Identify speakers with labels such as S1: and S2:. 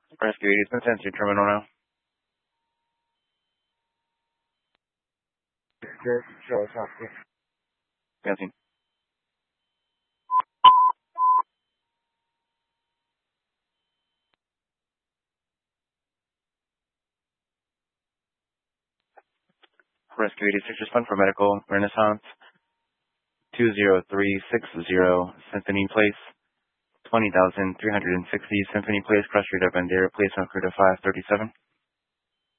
S1: Rescue 80 has been sent to your terminal now. Fancy. Rescue 86 respond for medical. Renaissance 20360 Symphony Place. 20,360 Symphony Place, Cross Street, Bandera Place, on crew to 537.